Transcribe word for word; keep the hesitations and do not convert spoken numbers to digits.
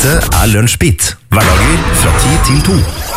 Dette er Lunsjbeat, hverdager fra ti til to.